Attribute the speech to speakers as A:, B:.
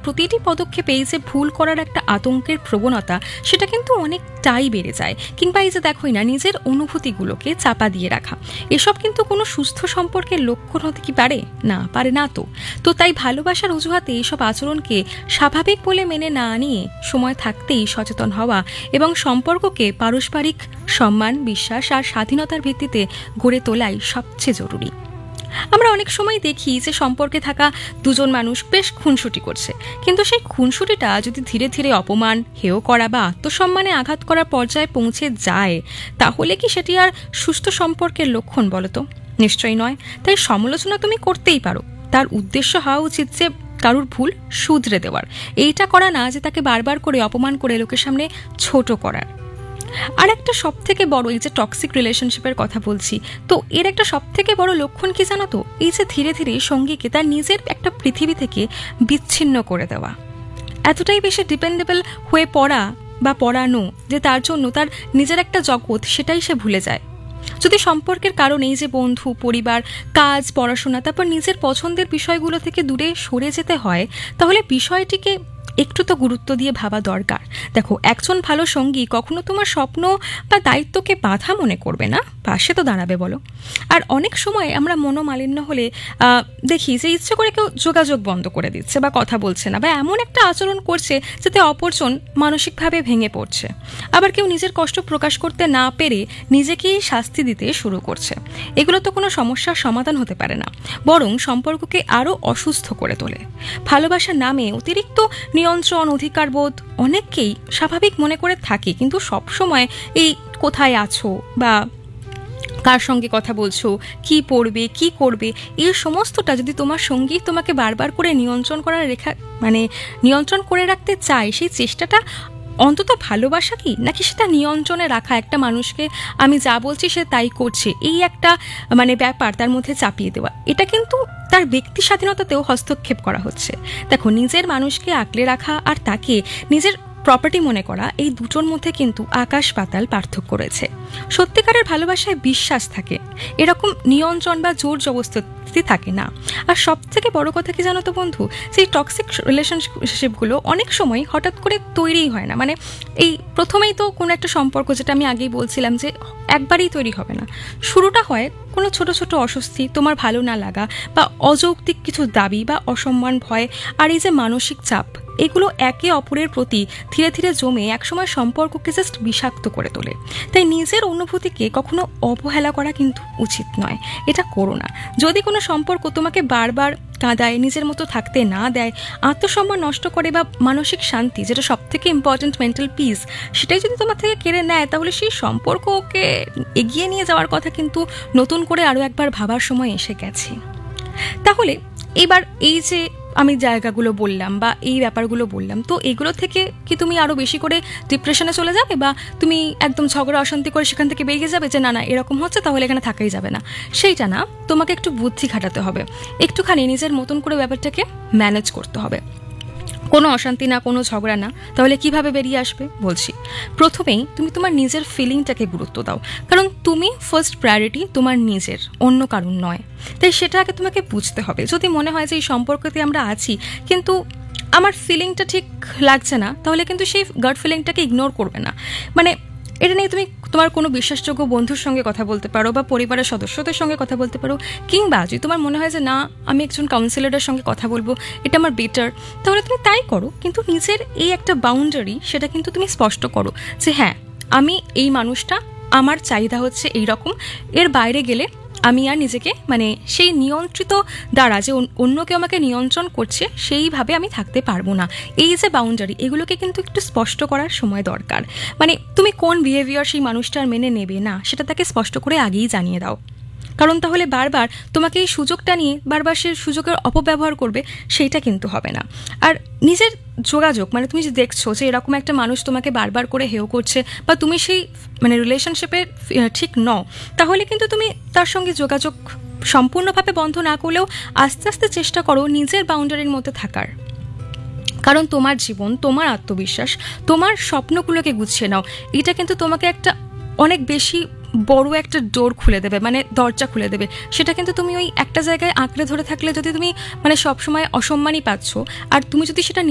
A: প্রতিটি পদক্ষেপে এই যে ভুল করার একটা আতঙ্কের প্রবণতা সেটা কিন্তু অনেকটাই বেড়ে যায়। কিংবা এই যে দেখোই না, নিজের অনুভূতিগুলোকে চাপা দিয়ে রাখা, এসব কিন্তু কোনো সুস্থ সম্পর্কের লক্ষণ হতে কি পারে? না, পারে না। তো তাই ভালোবাসার অজুহাতে এইসব আচরণকে স্বাভাবিক বলে মেনে না নিয়ে সময় থাকতেই সচেতন হওয়া এবং সম্পর্ককে পারস্পরিক সম্মান, বিশ্বাস আর স্বাধীনতার ভিত্তিতে গড়ে তোলাই সবচেয়ে জরুরি। আমরা অনেক সময় দেখি যে সম্পর্কে থাকা দুজন মানুষ বেশ খুনসুটি করছে, কিন্তু সেই খুনসুটিটা যদি ধীরে ধীরে অপমান, হেয় করা বা আত্মসম্মানে আঘাত করার পর্যায়ে পৌঁছে যায়, তাহলে কি সেটি আর সুস্থ সম্পর্কের লক্ষণ বলতো? নিশ্চয়ই নয়। তাই সমালোচনা তুমি করতেই পারো, তার উদ্দেশ্য হওয়া উচিত যে কারুর ভুল শুধরে দেওয়ার, এইটা করা না যে তাকে বারবার করে অপমান করে লোকের সামনে ছোট করার। আর একটা সব থেকে বড়, এই যে টক্সিক রিলেশনশিপের কথা বলছি, তো এর একটা সব থেকে বড় লক্ষণ কি জানো তো? এই যে ধীরে ধীরে সঙ্গীকে তার নিজের একটা পৃথিবী থেকে বিচ্ছিন্ন করে দেওয়া, এতটাই বেশি ডিপেন্ডেবল হয়ে পড়া বা পড়ানো যে তার জন্য তার নিজের একটা জগৎ সেটাই সে ভুলে যায়। যদি সম্পর্কের কারণে এই যে বন্ধু, পরিবার, কাজ, পড়াশোনা, তারপর নিজের পছন্দের বিষয়গুলো থেকে দূরে সরে যেতে হয়, তাহলে বিষয়টিকে একটু তো গুরুত্ব দিয়ে ভাবা দরকার। দেখো, একজন ভালো সঙ্গী কখনো তোমার স্বপ্ন বা দায়িত্বকে বাধা মনে করবে না, পাশে তো দাঁড়াবে বলো। আর অনেক সময় আমরা মনোমালিন্য হলে দেখি যে ইচ্ছে করে কেউ যোগাযোগ বন্ধ করে দিচ্ছে বা কথা বলছে না, বা এমন একটা আচরণ করছে যাতে অপরজন মানসিকভাবে ভেঙে পড়ছে। আবার কেউ নিজের কষ্ট প্রকাশ করতে না পেরে নিজেকেই শাস্তি দিতে শুরু করছে। এগুলো তো কোনো সমস্যার সমাধান হতে পারে না, বরং সম্পর্ককে আরও অসুস্থ করে তোলে। ভালোবাসার নামে অতিরিক্ত নিয়ন্ত্রণ, অধিকারবোধ অনেককেই স্বাভাবিক মনে করে থাকে, কিন্তু সবসময় এই কোথায় আছো বা কার সঙ্গে কথা বলছো, কি পড়বে, কি করবে, এই সমস্তটা যদি তোমার সঙ্গী তোমাকে বারবার করে নিয়ন্ত্রণ করে রাখতে চায়, সেই চেষ্টাটা অন্তত ভালোবাসা কি, নাকি সেটা নিয়ন্ত্রণে রাখা একটা মানুষকে আমি যা বলছি সে তাই করছে, এই একটা ব্যাপার তার মধ্যে চাপিয়ে দেওয়া, এটা কিন্তু তার ব্যক্তি স্বাধীনতাতেও হস্তক্ষেপ করা হচ্ছে। দেখো, নিজের মানুষকে আঁকলে রাখা আর তাকে নিজের প্রপার্টি মনে করা, এই দুটোর মধ্যে কিন্তু আকাশ পাতাল পার্থক্য রয়েছে। সত্যিকারের ভালোবাসায় বিশ্বাস থাকে, এরকম নিয়ন্ত্রণ বা জোর জবরদস্তি থাকে না। আর সব থেকে বড় কথা কি জানো তো বন্ধু, সেই টক্সিক রিলেশনশিপগুলো অনেক সময় হঠাৎ করে তৈরিই হয় না। এই প্রথমেই তো কোনো একটা সম্পর্ক, যেটা আমি আগেই বলছিলাম যে একবারেই তৈরি হবে না, শুরুটা হয় কোনো ছোট ছোট অস্বস্তি, তোমার ভালো না লাগা বা অযৌক্তিক কিছু দাবি বা অসম্মান, ভয় আর এই যে মানসিক চাপ, এগুলো একে অপরের প্রতি ধীরে ধীরে জমে একসময় সম্পর্ককে জাস্ট বিষাক্ত করে তোলে। তাই নিজের অনুভূতিকে কখনো অবহেলা করা কিন্তু উচিত নয়, এটা করো না। যদি কোনো সম্পর্ক তোমাকে বারবার কাঁদায়, নিজের মতো থাকতে না দেয়, আত্মসম্মান নষ্ট করে বা মানসিক শান্তি, যেটা সব থেকে ইম্পর্টেন্ট, মেন্টাল পিস, সেটাই যদি তোমার থেকে কেড়ে নেয়, তাহলে সেই সম্পর্ককে এগিয়ে নিয়ে যাওয়ার কথা কিন্তু নতুন করে আরও একবার ভাবার সময় এসে গেছে। তাহলে এবার এই যে আমি জায়গাগুলো বললাম বা এই ব্যাপারগুলো বললাম, তো এগুলো থেকে কি তুমি আরো বেশি করে ডিপ্রেশনে চলে যাবে, বা তুমি একদম ঝগড়া অশান্তি করে সেখান থেকে বেরিয়ে যাবে যে না না এরকম হচ্ছে তাহলে এখানে থাকাই যাবে না? সেইটা না, তোমাকে একটু বুদ্ধি খাটাতে হবে, একটুখানি নিজের মতন করে ব্যাপারটাকে ম্যানেজ করতে হবে। কোনো অশান্তি না, কোনো ঝগড়া না, তাহলে কিভাবে বেরিয়ে আসবে বলছি। প্রথমেই তুমি তোমার নিজের ফিলিংটাকে গুরুত্ব দাও, কারণ তুমি ফার্স্ট প্রায়োরিটি তোমার নিজের, অন্য কারণ নয়। তাই সেটা আগে তোমাকে বুঝতে হবে। যদি মনে হয় যে এই সম্পর্কতে আমরা আছি কিন্তু আমার ফিলিংটা ঠিক লাগছে না, তাহলে কিন্তু সেই গাট ফিলিংটাকে ইগনোর করবে না। এটা নিয়ে তুমি তোমার কোনো বিশ্বাসযোগ্য বন্ধুর সঙ্গে কথা বলতে পারো বা পরিবারের সদস্যদের সঙ্গে কথা বলতে পারো, কিংবা যদি তোমার মনে হয় যে না আমি একজন কাউন্সিলরের সঙ্গে কথা বলবো, এটা আমার বেটার, তাহলে তুমি তাই করো। কিন্তু নিজের এই একটা বাউন্ডারি, সেটা কিন্তু তুমি স্পষ্ট করো যে হ্যাঁ, আমি এই মানুষটা, আমার চাহিদা হচ্ছে এই রকম, এর বাইরে গেলে আমি আর নিজেকে সেই নিয়ন্ত্রিত দ্বারা যে অন্য কেউ আমাকে নিয়ন্ত্রণ করছে সেইভাবে আমি থাকতে পারবো না। এই যে বাউন্ডারি, এগুলোকে কিন্তু একটু স্পষ্ট করার সময় দরকার। তুমি কোন বিহেভিয়ার সেই মানুষটার মেনে নেবে না, সেটা তাকে স্পষ্ট করে আগেই জানিয়ে দাও। কারণ তাহলে বারবার তোমাকে এই সুযোগটা নিয়ে বারবার সে সুযোগের অপব্যবহার করবে, সেইটা কিন্তু হবে না। আর নিজের যোগাযোগ, তুমি যে দেখছো যে এরকম একটা মানুষ তোমাকে বারবার করে হেয় করছে বা তুমি সেই রিলেশনশিপে ঠিক নও, তাহলে কিন্তু তুমি তার সঙ্গে যোগাযোগ সম্পূর্ণভাবে বন্ধ না করলেও আস্তে আস্তে চেষ্টা করো নিজের বাউন্ডারির মধ্যে থাকার। কারণ তোমার জীবন, তোমার আত্মবিশ্বাস, তোমার স্বপ্নগুলোকে গুছিয়ে নাও, এটা কিন্তু তোমাকে একটা অনেক বেশি বড় একটা ডোর খুলে দেবে, দরজা খুলে দেবে। সেটা কিন্তু তুমি ওই একটা জায়গায় আঁকড়ে ধরে থাকলে, যদি তুমি সবসময় অসম্মানই পাচ্ছ, আর তুমি যদি সেটা